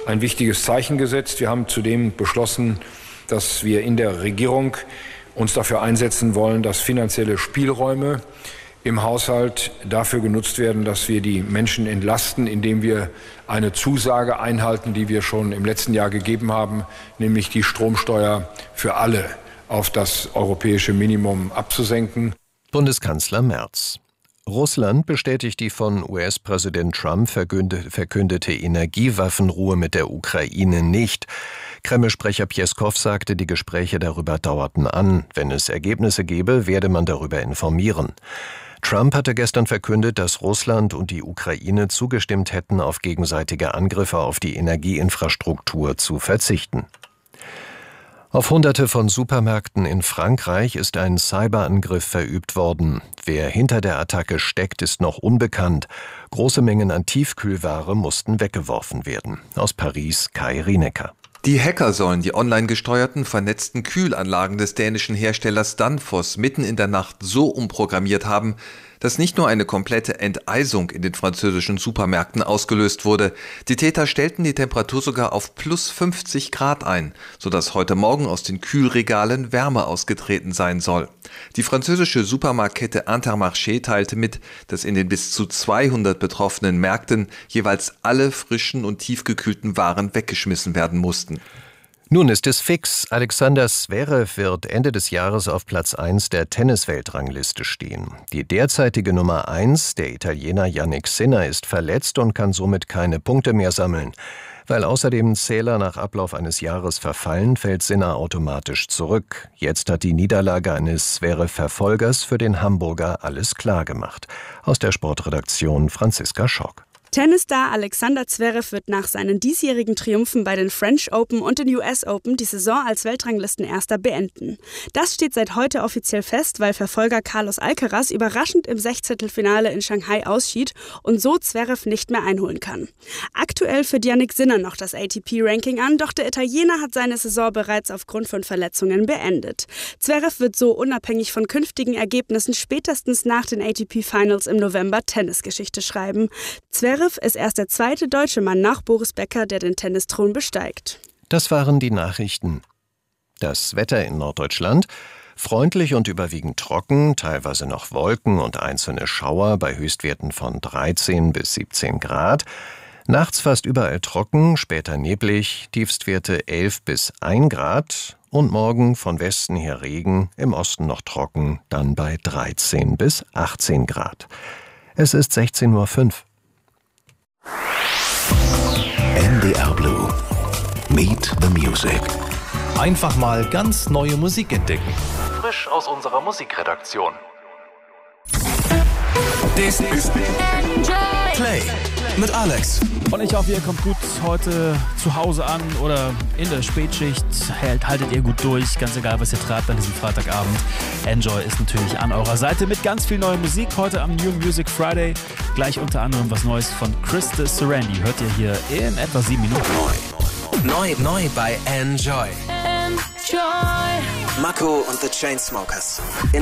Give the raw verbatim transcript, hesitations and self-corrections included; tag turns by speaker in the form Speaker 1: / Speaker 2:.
Speaker 1: ein wichtiges Zeichen gesetzt. Wir haben zudem beschlossen, dass wir in der Regierung uns dafür einsetzen wollen, dass finanzielle Spielräume im Haushalt dafür genutzt werden, dass wir die Menschen entlasten, indem wir eine Zusage einhalten, die wir schon im letzten Jahr gegeben haben, nämlich die Stromsteuer für alle auf das europäische Minimum abzusenken.
Speaker 2: Bundeskanzler Merz. Russland bestätigt die von U S-Präsident Trump verkündete Energiewaffenruhe mit der Ukraine nicht. Kreml-Sprecher Pjeskow sagte, die Gespräche darüber dauerten an. Wenn es Ergebnisse gäbe, werde man darüber informieren. Trump hatte gestern verkündet, dass Russland und die Ukraine zugestimmt hätten, auf gegenseitige Angriffe auf die Energieinfrastruktur zu verzichten. Auf Hunderte von Supermärkten in Frankreich ist ein Cyberangriff verübt worden. Wer hinter der Attacke steckt, ist noch unbekannt. Große Mengen an Tiefkühlware mussten weggeworfen werden. Aus Paris Kai Rienecker.
Speaker 3: Die Hacker sollen die online gesteuerten, vernetzten Kühlanlagen des dänischen Herstellers Danfoss mitten in der Nacht so umprogrammiert haben, dass nicht nur eine komplette Enteisung in den französischen Supermärkten ausgelöst wurde. Die Täter stellten die Temperatur sogar auf plus fünfzig Grad ein, sodass heute Morgen aus den Kühlregalen Wärme ausgetreten sein soll. Die französische Supermarktkette Intermarché teilte mit, dass in den bis zu zweihundert betroffenen Märkten jeweils alle frischen und tiefgekühlten Waren weggeschmissen werden mussten.
Speaker 2: Nun ist es fix. Alexander Zverev wird Ende des Jahres auf Platz eins der Tennisweltrangliste stehen. Die derzeitige Nummer eins, der Italiener Jannik Sinner, ist verletzt und kann somit keine Punkte mehr sammeln. Weil außerdem Zähler nach Ablauf eines Jahres verfallen, fällt Sinner automatisch zurück. Jetzt hat die Niederlage eines Zverev-Verfolgers für den Hamburger alles klar gemacht. Aus der Sportredaktion Franziska Schock.
Speaker 4: Tennisstar Alexander Zverev wird nach seinen diesjährigen Triumphen bei den French Open und den U S Open die Saison als Weltranglistenerster beenden. Das steht seit heute offiziell fest, weil Verfolger Carlos Alcaraz überraschend im Sechzehntelfinale in Shanghai ausschied und so Zverev nicht mehr einholen kann. Aktuell führt Jannik Sinner noch das A T P-Ranking an, doch der Italiener hat seine Saison bereits aufgrund von Verletzungen beendet. Zverev wird so unabhängig von künftigen Ergebnissen spätestens nach den A T P-Finals im November Tennisgeschichte schreiben. Zverev ist erst der zweite deutsche Mann nach Boris Becker, der den Tennisthron besteigt.
Speaker 2: Das waren die Nachrichten. Das Wetter in Norddeutschland: freundlich und überwiegend trocken, teilweise noch Wolken und einzelne Schauer bei Höchstwerten von dreizehn bis siebzehn Grad. Nachts fast überall trocken, später neblig, Tiefstwerte elf bis ein Grad. Und morgen von Westen her Regen, im Osten noch trocken, dann bei dreizehn bis achtzehn Grad. Es ist sechzehn Uhr fünf.
Speaker 5: N D R Blue. Meet the Music.
Speaker 6: Einfach mal ganz neue Musik entdecken. Frisch aus unserer Musikredaktion.
Speaker 7: This is Play mit Alex.
Speaker 8: Und ich hoffe, ihr kommt gut heute zu Hause an oder in der Spätschicht. Hält, haltet ihr gut durch, ganz egal, was ihr treibt an diesem Freitagabend. Enjoy ist natürlich an eurer Seite mit ganz viel neuer Musik heute am New Music Friday. Gleich unter anderem was Neues von Krista Sarandon. Hört ihr hier in etwa sieben Minuten.
Speaker 7: Neu, neu, neu bei Enjoy.
Speaker 9: Enjoy.
Speaker 7: Mako und the Chainsmokers in